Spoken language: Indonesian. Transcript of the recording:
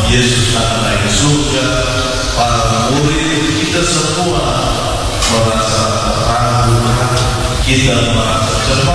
Yesus akan naik ke surga, para murid kita semua merasa ragu, kita merasa cemas.